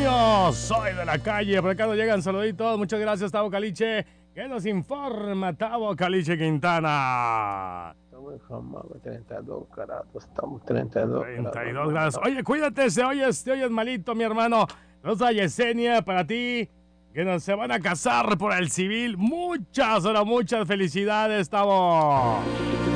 mío, soy de la calle. Por acá nos llegan saluditos. Muchas gracias, Tavo Caliche. ¿Qué nos informa Tavo Caliche Quintana? Estamos en Jamaica, 32 grados. Estamos 32 32 grados. Oye, cuídate, te oyes malito, mi hermano. Rosa Yesenia, para ti, que nos se van a casar por el civil. Muchas felicidades, Tavo.